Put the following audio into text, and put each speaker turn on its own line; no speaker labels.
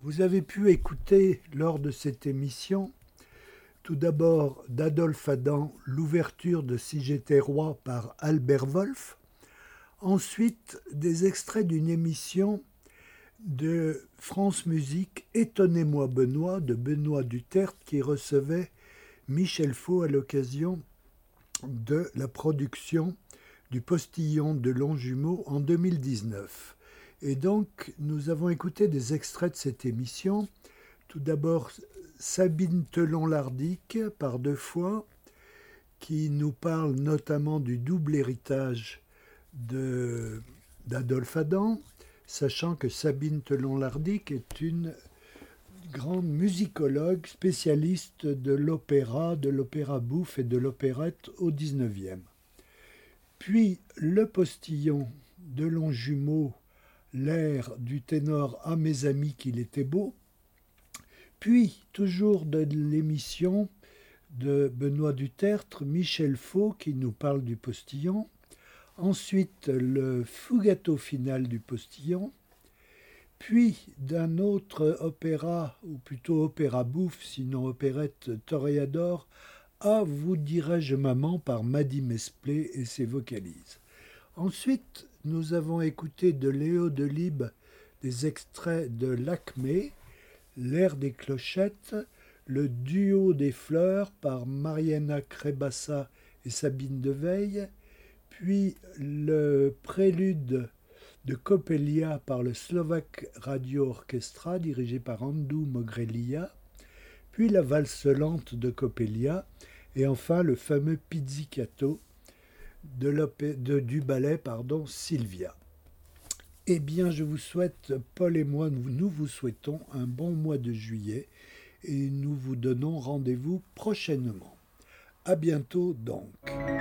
Vous avez pu écouter lors de cette émission tout d'abord d'Adolphe Adam l'ouverture de Si j'étais roi par Albert Wolff, ensuite des extraits d'une émission de France Musique Étonnez-moi Benoît de Benoît Duterte qui recevait Michel Faux à l'occasion de la production du Postillon de Longjumeau en 2019. Et donc, nous avons écouté des extraits de cette émission. Tout d'abord, Sabine Telon-Lardic, par deux fois, qui nous parle notamment du double héritage d'Adolphe Adam, sachant que Sabine Telon-Lardic est une grande musicologue spécialiste de l'opéra bouffe et de l'opérette au XIXe. Puis Le Postillon de Longjumeau, l'air du ténor à mes amis qu'il était beau. Puis, toujours de l'émission de Benoît Duterte, Michel Faux qui nous parle du Postillon. Ensuite, le Fugato final du Postillon. Puis d'un autre opéra, ou plutôt opéra bouffe, sinon opérette Toréador, à Vous dirai-je maman par Mady Mesplé et ses vocalises. Ensuite, nous avons écouté de Léo Delibes des extraits de L'Acmé, L'air des clochettes, le duo des fleurs par Mariana Krebassa et Sabine Deveille, puis le prélude de Coppelia par le Slovak Radio Orchestra dirigé par Andou Mogrelia, puis la valse lente de Coppelia, et enfin le fameux pizzicato du ballet Sylvia. Eh bien, je vous souhaite, Paul et moi, nous vous souhaitons un bon mois de juillet et nous vous donnons rendez-vous prochainement. À bientôt donc.